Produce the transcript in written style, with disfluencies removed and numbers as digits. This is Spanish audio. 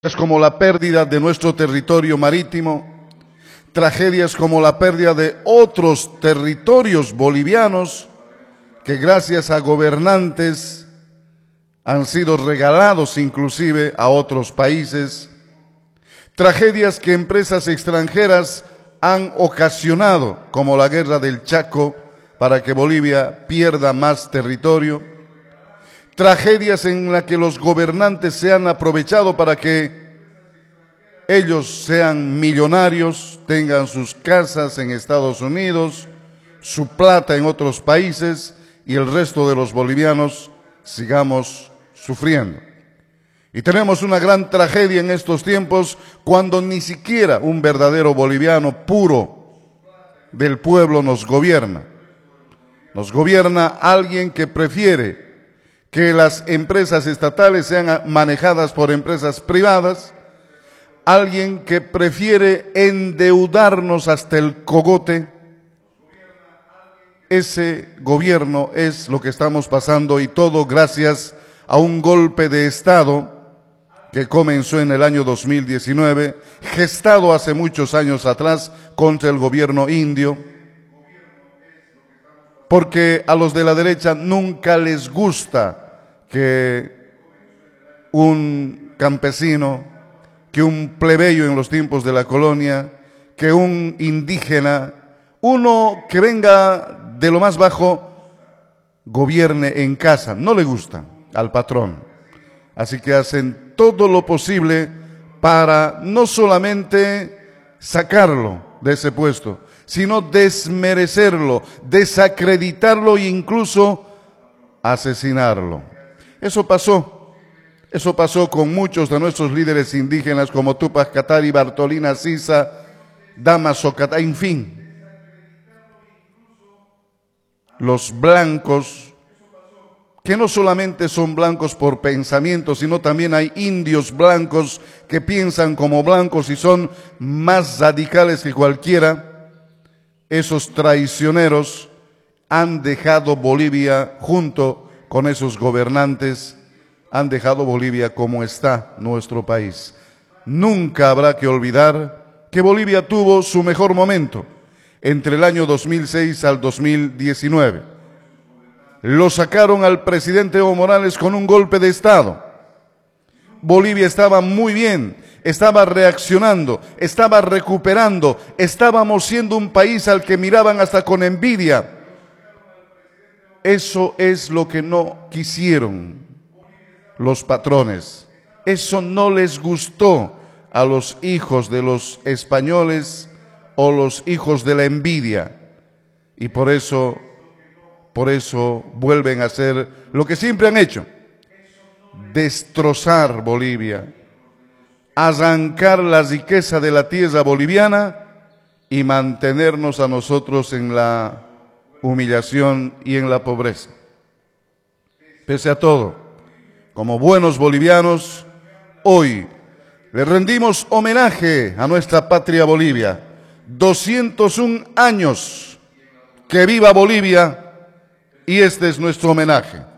como la pérdida de nuestro territorio marítimo, tragedias como la pérdida de otros territorios bolivianos que gracias a gobernantes han sido regalados inclusive a otros países, tragedias que empresas extranjeras han ocasionado, como la guerra del Chaco, para que Bolivia pierda más territorio, tragedias en las que los gobernantes se han aprovechado para que ellos sean millonarios, tengan sus casas en Estados Unidos, su plata en otros países y el resto de los bolivianos sigamos sufriendo. Y tenemos una gran tragedia en estos tiempos cuando ni siquiera un verdadero boliviano puro del pueblo nos gobierna. Nos gobierna alguien que prefiere que las empresas estatales sean manejadas por empresas privadas, alguien que prefiere endeudarnos hasta el cogote. Ese gobierno es lo que estamos pasando y todo gracias a un golpe de Estado que comenzó en el año 2019, gestado hace muchos años atrás contra el gobierno indio, porque a los de la derecha nunca les gusta que un campesino, que un plebeyo en los tiempos de la colonia, que un indígena, uno que venga de lo más bajo, gobierne en casa. No le gusta al patrón. Así que hacen todo lo posible para no solamente sacarlo de ese puesto, sino desmerecerlo, desacreditarlo e incluso asesinarlo. Eso pasó con muchos de nuestros líderes indígenas como Túpac Katari, Bartolina Sisa, Damaso Katari, en fin. Los blancos, que no solamente son blancos por pensamiento, sino también hay indios blancos que piensan como blancos y son más radicales que cualquiera. Esos traicioneros han dejado Bolivia junto con esos gobernantes, han dejado Bolivia como está nuestro país. Nunca habrá que olvidar que Bolivia tuvo su mejor momento entre el año 2006 al 2019. Lo sacaron al presidente Evo Morales con un golpe de Estado. Bolivia estaba muy bien, estaba reaccionando, estaba recuperando, estábamos siendo un país al que miraban hasta con envidia. Eso es lo que no quisieron los patrones. Eso no les gustó a los hijos de los españoles o los hijos de la envidia. Y por eso vuelven a hacer lo que siempre han hecho: destrozar Bolivia, arrancar la riqueza de la tierra boliviana y mantenernos a nosotros en la humillación y en la pobreza. Pese a todo, como buenos bolivianos, hoy le rendimos homenaje a nuestra patria Bolivia. 201 años, que viva Bolivia, y este es nuestro homenaje.